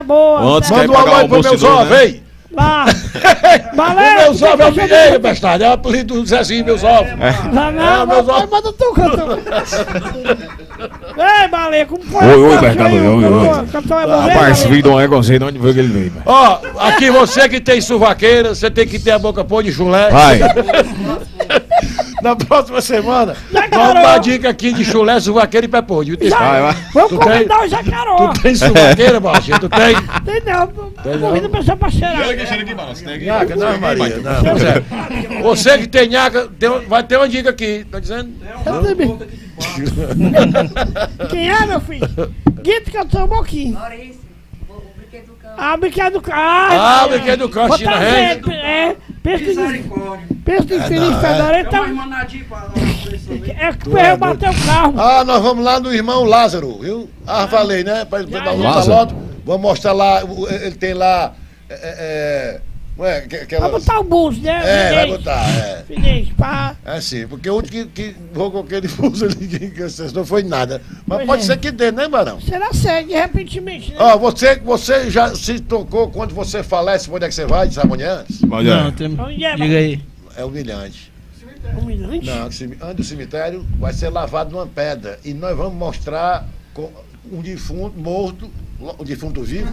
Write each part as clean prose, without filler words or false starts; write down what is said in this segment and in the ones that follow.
Boa. Antes Manda um alô aí pro meu jovem, hein? Lá. Meu jovem é o Mineiro, bestado. É o apelido do Zezinho, meu jovem. Não, meus ovos. manda tu, cantor. Ei, Baleia, como foi? Oi, Bernardo, oi. Cantor é bom, Rapaz, esse vídeo é igualzinho de onde veio que ele veio, velho. Ó, aqui você que tem suvaqueira, você tem que ter a boca pôr de chulé. Vai. Na próxima semana, Jacaró. vamos dar dica aqui de chulé, suvaqueira e pé podre. Vai. Vamos Tu convidar o Jacaró. Tu tem suvaqueira, baixinho? Tu tem? Tem não, convida a pessoa pra cheirar. Nhaca, não, Maria. Não, sério. Você que tem nhaca, vai ter uma dica aqui. Tá dizendo? Quem é, meu filho? Guito, cantor, um pouquinho. Maurício, o brinquedo do cão. Ah, o brinquedo do carro. Ah, o brinquedo do cão, Vou China trazer, Reis. Misericórdia. Pensa de feliz fedorento. Tem uma irmã Nadir pra lá. É que eu bater o carro. Ah, nós vamos lá no irmão Lázaro, viu? Ah, falei, né? Pra ele dar um Lázaro? lote. Vamos mostrar lá, ele tem lá. Não é? Vai botar o buço, né? Vai botar, é. Finês, pá. É sim, porque o único que vou com aquele fuso ali, que não foi nada. Mas Pois pode é. ser que dê, né, Barão? Será sério, de repentemente, né? Ó, você já se tocou quando você falece, onde é que você vai, de amanhã? Olha. Onde é, Diga aí. É humilhante. humilhante? Não, antes do cemitério vai ser lavado numa pedra. E nós vamos mostrar um defunto morto, um defunto vivo.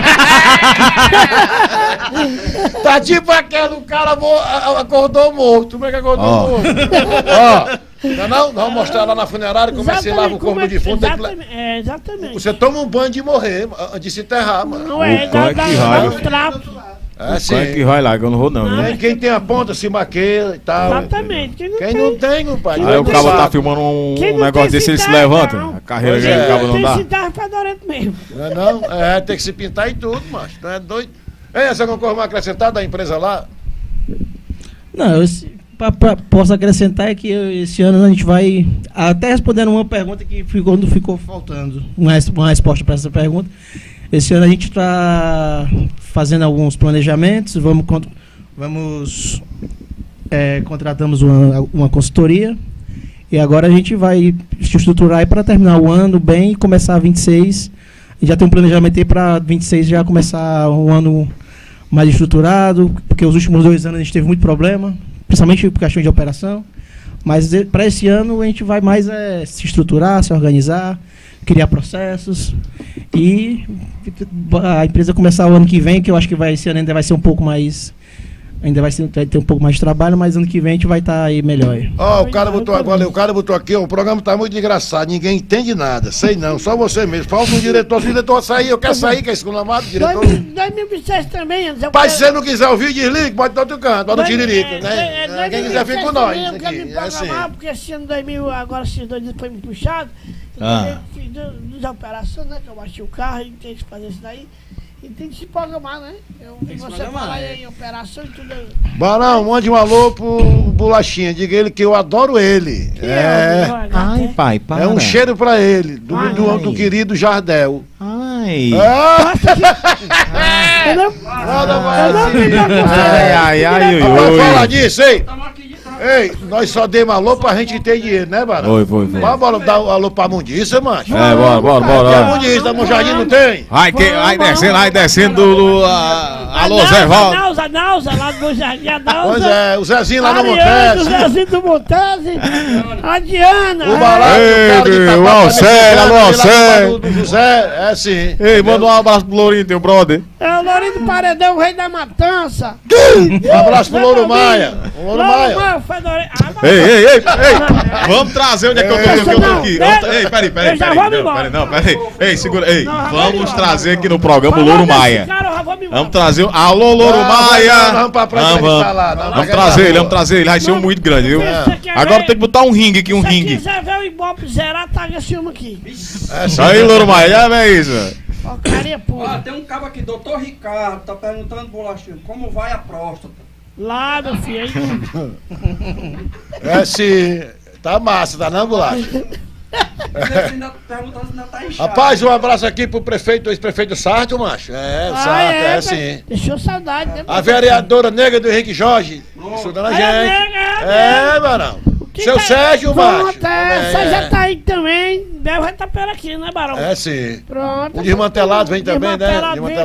Tá tipo aquele, o cara acordou morto. Como é que acordou morto? Ó, não, vamos mostrar lá na funerária como é que você lava o corpo do defunto. Exatamente. Você toma um banho de morrer, antes de se enterrar, mano. Não é, O cão é que dá raio. um trapo. É Quem é que vai lá, que eu não vou não, viu? Quem tem a ponta se maqueia e tal. Exatamente. Quem não tem, compadre. Aí o tem cabo tá sabe. filmando Quem um não negócio tem desse, ele se cidade, levanta. não. A carreira Pois que é. o cabo não Tem dá. cidade fedorento mesmo. Não, tem que se pintar e tudo, macho. Não é doido? Ei, você concorre uma acrescentada da empresa lá? Não, posso acrescentar é que esse ano a gente vai, até respondendo uma pergunta que ficou faltando, uma resposta para essa pergunta. Esse ano a gente está fazendo alguns planejamentos, contratamos uma consultoria e agora a gente vai se estruturar para terminar o ano bem e começar 26. E já tem um planejamento aí para 26 já começar um ano mais estruturado, porque os últimos 2 anos a gente teve muito problema, principalmente por questão de operação. Mas para esse ano a gente vai mais se estruturar, se organizar, criar processos e a empresa começar o ano que vem, que eu acho que esse ano ainda vai ser um pouco mais... vai ter um pouco mais de trabalho, mas ano que vem a gente vai estar aí melhor. Ó, o cara botou agora, o cara botou aqui, ó, o programa tá muito engraçado, ninguém entende nada, sei não, só você mesmo. Falta um diretor, se o diretor sair, eu quero sair, que é esculamado, diretor. 2007 também, Anderson. Pai, se você não quiser ouvir, desligue, pode dar outro canto, pode no tiririca, né? Quem quiser fica com nós. Eu quero me Aqui, é assim. programar, porque esse ano 2000, agora esses 2 dias foi muito puxado. Fiz duas operações, né? Que eu bati o carro e tem que fazer isso daí. E tem que se programar, né? Você fala aí em operação e tudo. Barão, mande um alô pro Bolachinha, diga ele que eu adoro ele. Ai, pai, para. É um cheiro pra ele, do querido Jardel. Ai. Nada mais assim. Ai, Vamos falar oi. disso, hein? Ei, nós só demos alô pra gente ter dinheiro, né, Barão? Foi. Vamos dar um alô pra Mundiça, macho. É, bora. Tem a Mundiça, no Jardim não tem? Vai descendo alô, Zé Valdo. A Nauza, lá do Jardim, a Nauza. Pois é, o Zezinho lá no Ariane, o Montese. Zezinho do Montese. A Diana. O barato, o cara que tá Ei, o Alcélio, alô, Alcélio. do José, é sim. Ei, manda um abraço pro Lourinho, teu brother. É o Lourinho do Paredão, o rei da matança. Um abraço pro Louro Maia. O Louro Maia. Ei, vamos trazer onde é que eu tô aqui. Ei, peraí. Eu já vou me embora. Peraí. Ei, segura. Ei, Não, já vou vamos embora. trazer aqui no programa o Louro Maia. Vamos trazer. Alô, Louro Maia. Vamos pra praia entrevistar lá. Vamos trazer ele. Vai ser um muito grande, viu? Agora tem que botar um ringue aqui, um Se ringue. quiser ver o Ibope zerar, taga esse filme aqui. Isso aí, Louro Maia, já vê isso. Porcaria pura. Tem um cabo aqui, doutor Ricardo, tá perguntando, Bolachinho, como vai a próstata? Lá, meu filho. Aí, É sim. Tá massa, tá não, Bolacha? Ainda perguntando se ainda tá inchado. Rapaz, um abraço aqui pro prefeito, ex-prefeito Sarto, macho. O Sarto, sim. Deixou saudade, né? A vereadora negra do Henrique Jorge, estudando a gente. Barão. Seu Sérgio, macho. Você já tá aí também. Deve estar por aqui, né, Barão? É sim. Pronto. O desmantelado vem também, né? Desmantelado vem.